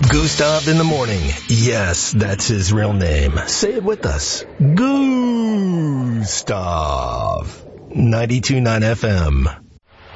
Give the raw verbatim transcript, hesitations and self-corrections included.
Gustav in the morning. Yes, that's his real name. Say it with us. Gustav. ninety-two point nine F M.